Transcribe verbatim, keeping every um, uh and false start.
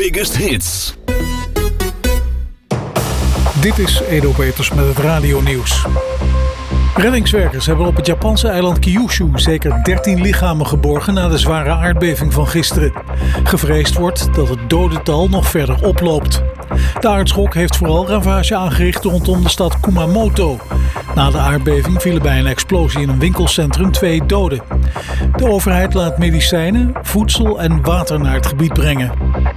biggest hits. Dit is Edo Peters met het radionieuws. Reddingswerkers hebben op het Japanse eiland Kyushu zeker dertien lichamen geborgen na de zware aardbeving van gisteren. Gevreesd wordt dat het dodental nog verder oploopt. De aardschok heeft vooral ravage aangericht rondom de stad Kumamoto. Na de aardbeving vielen bij een explosie in een winkelcentrum twee doden. De overheid laat medicijnen, voedsel en water naar het gebied brengen.